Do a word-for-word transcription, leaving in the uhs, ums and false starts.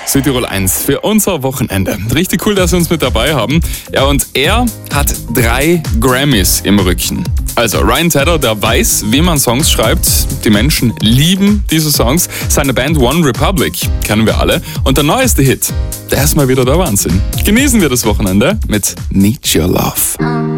Südtirol eins für unser Wochenende. Richtig cool, dass Sie uns mit dabei haben. Ja, und er hat drei Grammys im Rücken. Also Ryan Tedder, der weiß, wie man Songs schreibt. Die Menschen lieben diese Songs. Seine Band One Republic kennen wir alle. Und der neueste Hit, der ist mal wieder der Wahnsinn. Genießen wir das Wochenende mit Need Your Love.